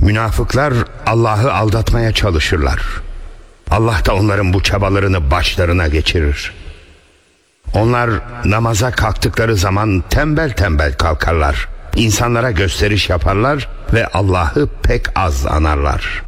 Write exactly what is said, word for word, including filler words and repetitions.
Münafıklar Allah'ı aldatmaya çalışırlar. Allah da onların bu çabalarını başlarına geçirir. Onlar namaza kalktıkları zaman tembel tembel kalkarlar. İnsanlara gösteriş yaparlar ve Allah'ı pek az anarlar.